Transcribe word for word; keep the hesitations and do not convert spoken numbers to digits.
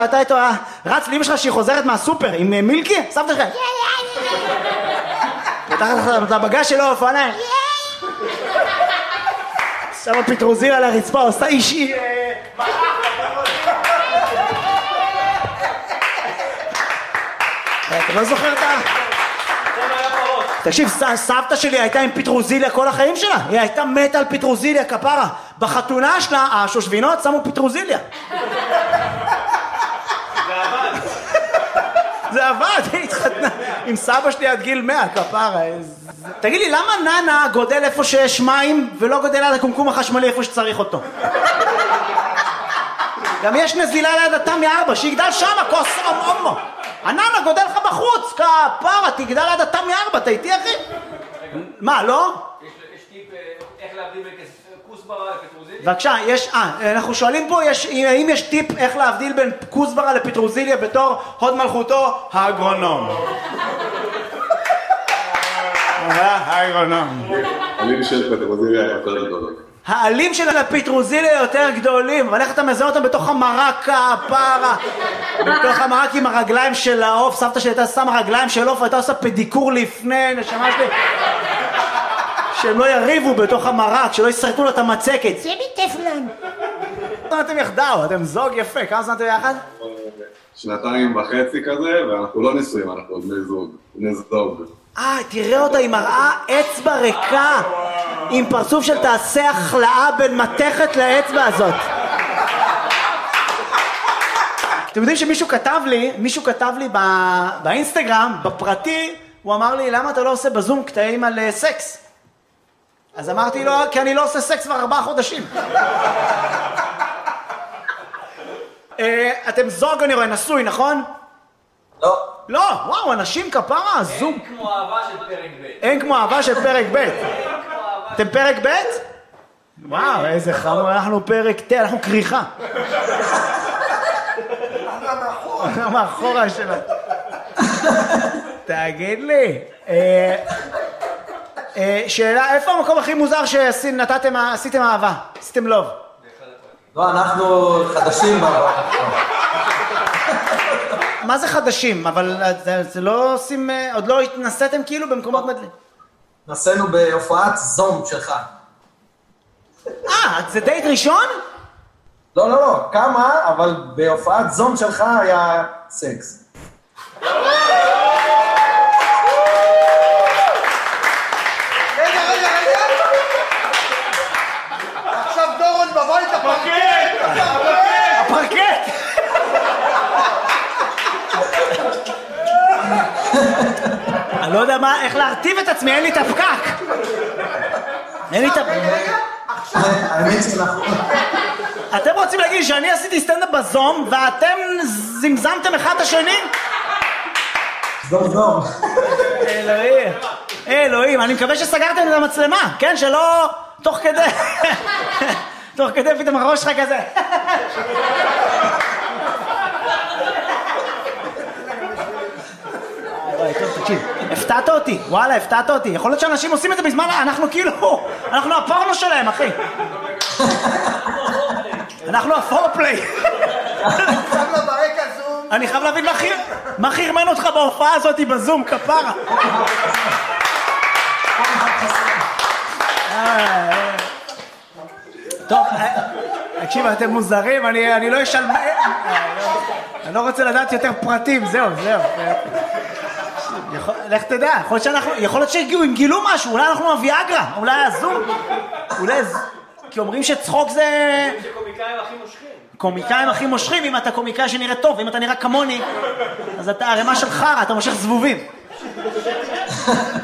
אתה איתו רץ לאמא שלך שהיא חוזרת מהסופר עם מילקי? סבתא שלך פותחת את הבגז שלו אופניים שמה פטרוזיל על הרצפה עושה אישי אתה לא זוכר את ה... תקשיב, סבתא שלי הייתה עם פטרוזיליה כל החיים שלה, היא הייתה מתה על פטרוזיליה כפרה, בחתונה שלה השושבינות שמו פטרוזיליה. זה עבד. זה עבד, היא התחתנה עם סבא שלי עד גיל מאה כפרה. תגיד לי, למה ננה גודל איפה שיש מים ולא גודל על הקומקום החשמלי איפה שצריך אותו? גם יש נזילה ליד התמי ארבע, שיגדל שמה, כוס אומו. הננה גודל לך בחוץ, כפרה, תגדל ליד התמי ארבע, אתה איתי אחי? מה, לא? יש טיפ איך להבדיל בין כוסברה לפטרוזיליה? בבקשה, יש, אה, אנחנו שואלים פה, יש, האם יש טיפ איך להבדיל בין כוסברה לפטרוזיליה בתור הוד מלכותו האגרונום? האגרונום. העלים של פטרוזיליה יותר גדולים. העלים של הפטרוזיליה יותר גדולים, אבל איך אתה מזהה אותם בתוך המרק הפרה? בתוך המרק עם הרגליים של העוף, סבתא שלי הייתה שמה רגליים של עוף, הייתה עושה פדיקור לפני, נשמה שלי. שהם לא יריבו בתוך המרק, שלא יסרטו לו את המצקת. זה מטפלון. אתם יחדיו, אתם זוג יפה, כמה זמן אתם יחד? שנתיים וחצי כזה, ואנחנו לא נשואים, אנחנו בני זוג, בני זוג. אה, תראה אותה, היא מראה אצבע ריקה, עם פרצוף של תעשה החלאה בין מתכת לאצבע הזאת. אתם יודעים שמישהו כתב לי, מישהו כתב לי באינסטגרם, בפרטי, הוא אמר לי, למה אתה לא עושה בזום קטעים על סקס? אז אמרתי לו, כי אני לא עושה סקס כבר ארבעה חודשים. אתם זוג אני רואה, נשוי, נכון? לא. לא, וואו, אנשים כפרה, זום. אין כמו אהבה של פרק ב'. אין כמו אהבה של פרק ב'. אתם פרק ב'? וואו, איזה חמור, אנחנו פרק ת', אנחנו קריחה. אנחנו מאחורה שלה. תגיד לי, שאלה, איפה המקום הכי מוזר שעשיתם אהבה? עשיתם לוב? לא, אנחנו חדשים באהבה. מה זה חדשים? אבל זה לא עושים, עוד לא התנסיתם כאילו במקומות מדלים? נסענו בהופעת זום שלך. אה, זה דייט ראשון? לא, לא, לא, כמה, אבל בהופעת זום שלך היה סקס. רגע, רגע, רגע. עכשיו דורון בבית הפרקט. הפרקט! אני לא יודע מה, איך להרטיב את עצמי, אין לי את הפקק. אין לי את הפקק. האמת שאנחנו... אתם רוצים להגיד שאני עשיתי סטנדאפ בזום, ואתם זמזמתם אחד את השני? זום זום. אלוהים. אלוהים, אני מקווה שסגרתם את המצלמה, כן? שלא תוך כדי... תוך כדי פתאום הראש שלך כזה. תקשיב, הפתעת אותי, וואלה, הפתעת אותי. יכול להיות שאנשים עושים את זה בזמן, אנחנו כאילו, אנחנו הפורנו שלהם, אחי. אנחנו הפורפליי. אני חייב להבין מה חרמן אותך בהופעה הזאת בזום, כפרה. טוב, תקשיב, אתם מוזרים, אני לא אשאל... אני לא רוצה לדעת יותר פרטים, זהו, זהו. לך תדע, יכול להיות שהגיעו, אם גילו משהו, אולי אנחנו הוויאגרה, אולי הזום, אולי... כי אומרים שצחוק זה... שקומיקאים הכי מושכים. קומיקאים הכי מושכים, אם אתה קומיקאי שנראה טוב, אם אתה נראה כמוני, אז אתה הרמה של חרא, אתה מושך זבובים.